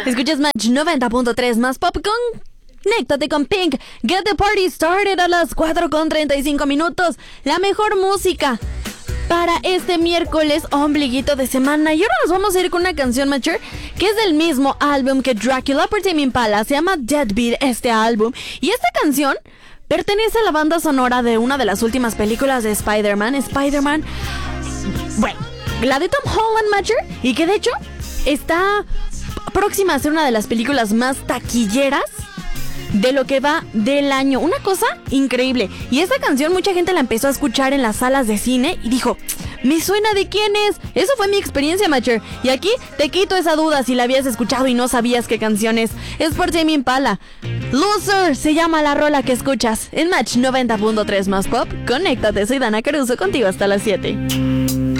Escuchas Match 90.3 más pop con... Conéctate con Pink. Get the party started a las 4:35. La mejor música para este miércoles ombliguito de semana. Y ahora nos vamos a ir con una canción, Matcher, que es del mismo álbum que Dracula por Tame Impala. Se llama Deadbeat este álbum. Y esta canción pertenece a la banda sonora de una de las últimas películas de Spider-Man. Bueno, la de Tom Holland, Matcher. Y que de hecho está próxima a ser una de las películas más taquilleras de lo que va del año. Una cosa increíble. Y esta canción mucha gente la empezó a escuchar en las salas de cine y dijo, me suena de quién es. Eso fue mi experiencia, Matcher. Y aquí te quito esa duda si la habías escuchado y no sabías qué canción es. Es por Tame Impala. Loser se llama la rola que escuchas en Match 90.3 más pop. Conéctate, soy Dana Caruso, contigo hasta las 7.